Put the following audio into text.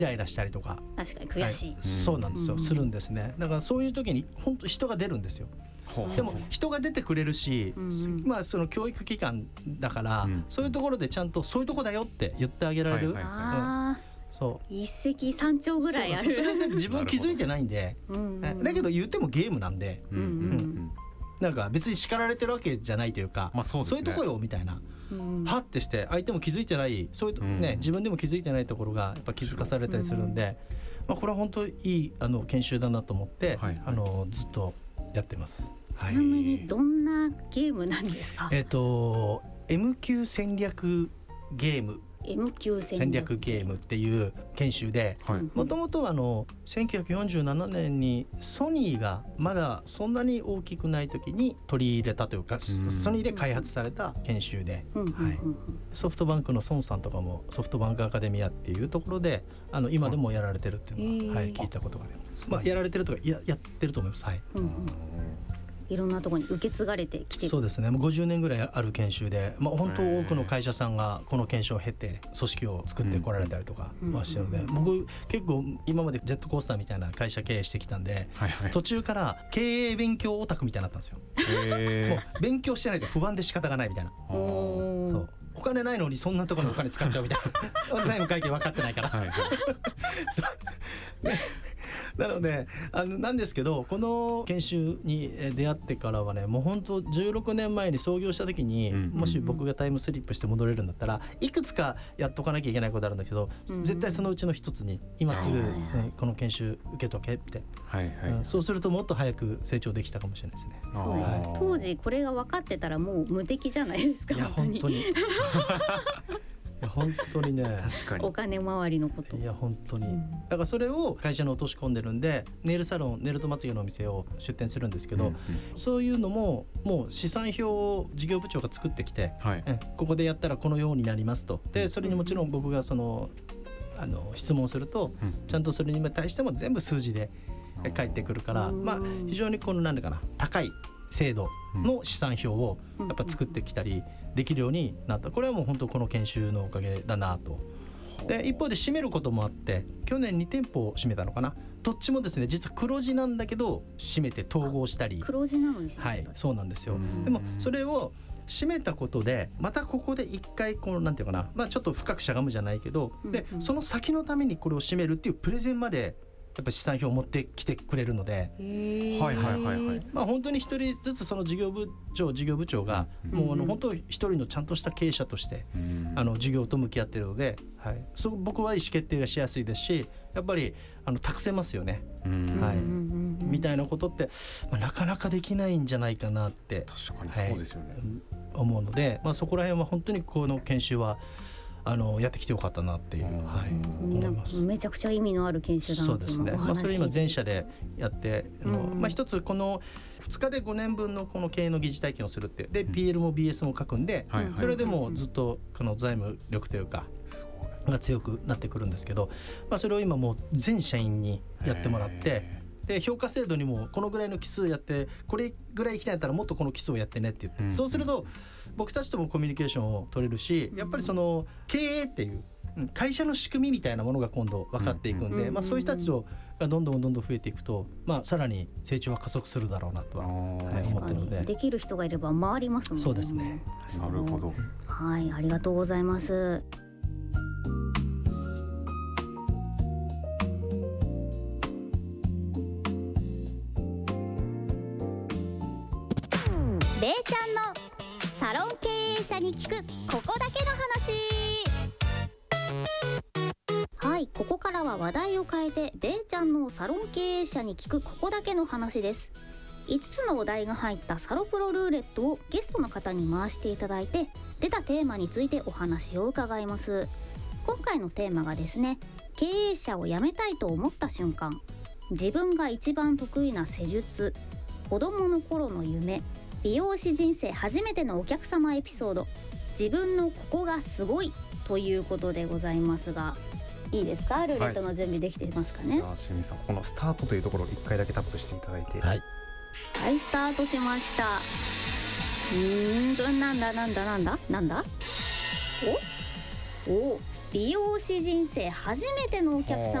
イライラしたりとか、 確かに悔しい、 そうなんですよ、するんですね。だからそういう時に本当人が出るんですよ。でも人が出てくれるし、まあその教育機関だから、そういうところでちゃんとそういうとこだよって言ってあげられる。そう一石三鳥ぐらいある。 それで自分気づいてないんでだけど言ってもゲームなんで、なんか別に叱られてるわけじゃないというか、そういうとこよみたいな、はってして相手も気づいてない、そういうね、自分でも気づいてないところがやっぱ気づかされたりするんで、これは本当にいい研修だなと思って、ずっとやってます。 ちなみにどんなゲームなんですか ？M 級戦略ゲーム、 M 級戦略ゲームっていう研修で、もともとは1947年にソニーがまだそんなに大きくない時に取り入れたというか、ソニーで開発された研修で、ソフトバンクの孫さんとかもソフトバンクアカデミアっていうところで今でもやられてるっていうのは、聞いたことがあります。やられてるとかやってると思います。 いろんなところに受け継がれてきてる。 そうですね、もう50年ぐらいある研修で、本当多くの会社さんがこの研修を経て組織を作ってこられたりとかしてるので、僕結構今までジェットコースターみたいな会社経営してきたんで、途中から経営勉強オタクみたいになったんですよ。もう勉強してないと不安で仕方がないみたいな。そうお金ないのにそんなところにお金使っちゃうみたいな財務会計分かってないからなのでなんですけど、この研修に出会ってからはね、もう本当16年前に創業した時に、もし僕がタイムスリップして戻れるんだったらいくつかやっとかなきゃいけないことあるんだけど、絶対そのうちの一つに今すぐ、この研修受けとけって、そうするともっと早く成長できたかもしれないですね。 当時これが分かってたらもう無敵じゃないですか。 いや本当に本当にね、 確かにお金回りのこと、 いや本当に、だからそれを会社に落とし込んでるんで、ネイルサロン、ネイルとまつげのお店を出店するんですけど、そういうのももう試算表を事業部長が作ってきて、ここでやったらこのようになりますと。でそれにもちろん僕が質問すると、ちゃんとそれに対しても全部数字で返ってくるから、非常になんだかな、高い精度の試算表をやっぱ作ってきたりできるようになった。これはもう本当この研修のおかげだなと。で一方で閉めることもあって、去年2店舗閉めたのかな。どっちもですね、実は黒字なんだけど閉めて統合したり。 黒字なのに閉めた。 はい、そうなんですよ。でもそれを閉めたことでまたここで一回なんていうかな、ちょっと深くしゃがむじゃないけど、でその先のためにこれを閉めるっていうプレゼンまでやっぱり試算表を持ってきてくれるので、本当に一人ずつその事業部長がもう本当一人のちゃんとした経営者として事業と向き合っているので、僕は意思決定がしやすいですし、やっぱり託せますよね。みたいなことって、なかなかできないんじゃないかなって、 確かにそうですよね、 思うので、そこら辺は本当にこの研修はやってきてよかったなっていう、思います。 めちゃくちゃ意味のある研修だなと。 そうですね、それ今全社でやって一つこの2日で5年分のこの経営の疑似体験をするって、で PL も BS も書くんで、それでもずっとこの財務力というかが強くなってくるんですけど、それを今もう全社員にやってもらって、で評価制度にもこのぐらいの奇数やって、これぐらい行きたいんだったらもっとこの奇数をやってねって言って、そうすると僕たちともコミュニケーションを取れるし、やっぱりその経営っていう会社の仕組みみたいなものが今度分かっていくんで、そういう人たちがどんどん増えていくと、さらに成長は加速するだろうなとは思ってるので、 できる人がいれば回りますもんね。 そうですね、 なるほど。 はい、ありがとうございます。 べーちゃんのサロン経営者に聞くここだけの話。 はい、ここからは話題を変えてべーちゃんのサロン経営者に聞くここだけの話です。5つのお題が入ったサロプロルーレットをゲストの方に回していただいて、出たテーマについてお話を伺います。今回のテーマがですね、経営者を辞めたいと思った瞬間、自分が一番得意な施術、子供の頃の夢、美容師人生初めてのお客様エピソード、自分のここがすごいということでございますが、いいですか？ルーレットの準備できていますかね？ 清水さん、このスタートというところを1回だけタップしていただいて、 はい、スタートしました。なんだお美容師人生初めてのお客様